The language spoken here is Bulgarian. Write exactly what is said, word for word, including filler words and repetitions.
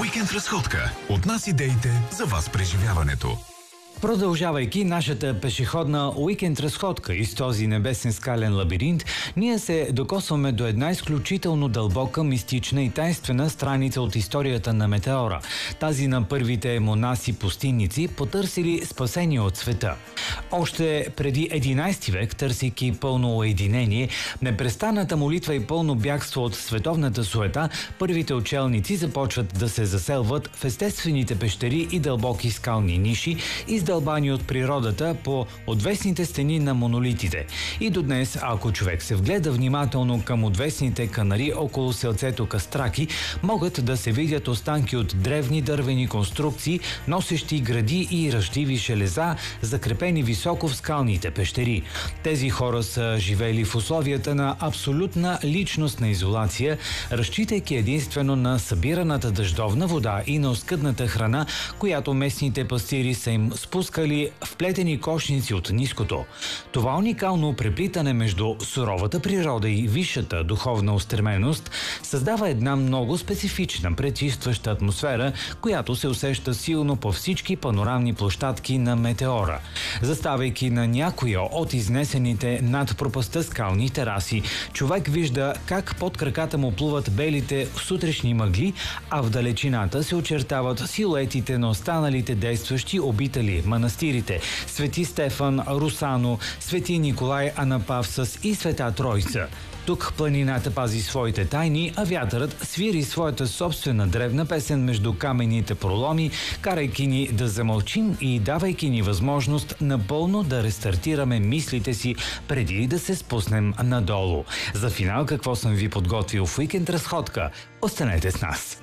Уикенд разходка. От нас идеите за вас преживяването. Продължавайки нашата пешеходна уикенд разходка из този небесен скален лабиринт, ние се докосваме до една изключително дълбока, мистична и тайнствена страница от историята на метеора. Тази на първите монаси-пустинници, потърсили спасение от света. Още преди единайсети век, търсейки пълно уединение, непрестанната молитва и пълно бягство от световната суета, първите учелници започват да се заселват в естествените пещери и дълбоки скални ниши, издълбани от природата по отвесните стени на монолитите. И до днес, ако човек се вгледа внимателно към отвесните канари около селцето Кастраки, могат да се видят останки от древни дървени конструкции, носещи гради и ръждиви железа, закрепени високо в скалните пещери. Тези хора са живели в условията на абсолютна личностна изолация, разчитайки единствено на събираната дъждовна вода и на оскъдната храна, която местните пастири са им спускали в плетени кошници от ниското. Това уникално преплитане между суровата природа и висшата духовна устременост създава една много специфична, пречистваща атмосфера, която се усеща силно по всички панорамни площадки на метеора. Заставайки на някоя от изнесените над пропастта скални тераси, човек вижда как под краката му плуват белите сутрешни мъгли, а в далечината се очертават силуетите на останалите действащи обители, манастирите Свети Стефан, Русано, Свети Николай Анапавсас и Света Тройца. Тук планината пази своите тайни, а вятърът свири своята собствена древна песен между каменните проломи, карайки ни да замълчим и давайки ни възможност напълно да рестартираме мислите си преди да се спуснем надолу. За финал какво съм ви подготвил в уикенд разходка? Останете с нас!